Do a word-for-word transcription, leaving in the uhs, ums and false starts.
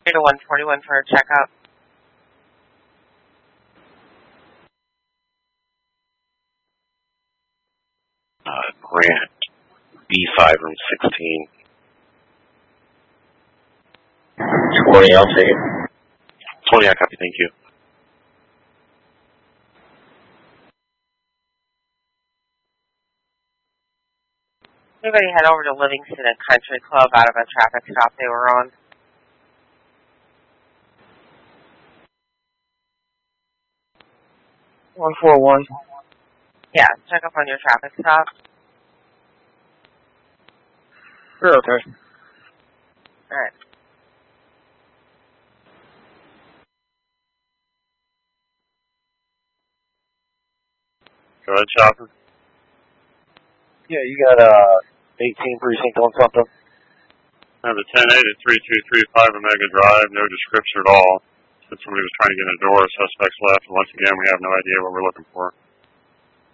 to one forty-one for a checkup. Uh, Grant, B five, room sixteen. twenty, I'll take it. twenty, I copy, thank you. Everybody head over to Livingston and Country Club out of a traffic stop they were on. one four one. Yeah, check up on your traffic stop. Sure, okay. Alright. Go ahead, Chopper. Yeah, you got uh eighteen precinct on something? I have a ten eight at three two three five Omega Drive, no description at all. Said somebody was trying to get in the door, suspects left, and once again, we have no idea what we're looking for.